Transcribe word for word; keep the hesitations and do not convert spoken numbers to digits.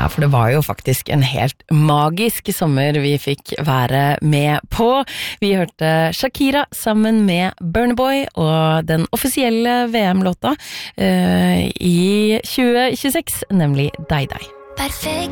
Ja, for det var jo faktisk en helt magisk sommer vi fikk være med på. Vi hørte Shakira sammen med Burna Boy og den offisielle V M-låta uh, i tjue tjueseks, nemlig Dei Dei. Perfekt.